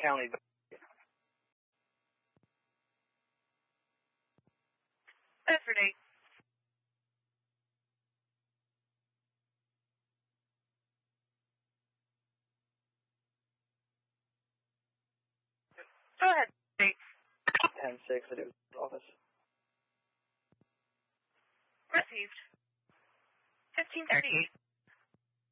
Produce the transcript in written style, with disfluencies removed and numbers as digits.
County. Bedford 8. Go ahead, 8. 10-6 at his office. Received. 1538.